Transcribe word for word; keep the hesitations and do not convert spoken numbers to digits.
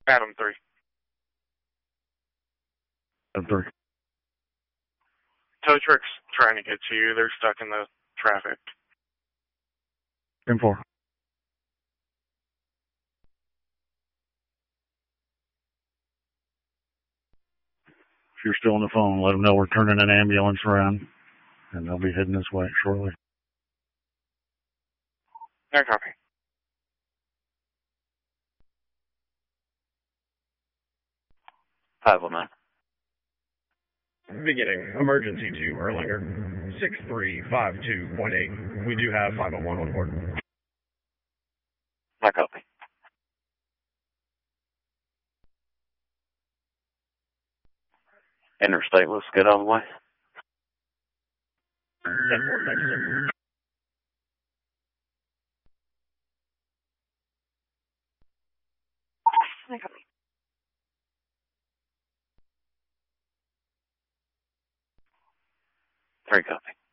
Adam three. Adam three. Tow truck's trying to get to you. They're stuck in the traffic. ten four. If you're still on the phone, let them know we're turning an ambulance around, and they'll be heading this way shortly. No copy. five oh nine. Beginning emergency to Erlanger, six three five two point eight. We do have five oh one on board. No copy. Interstate, let's get out of the way. No copy. Three copy.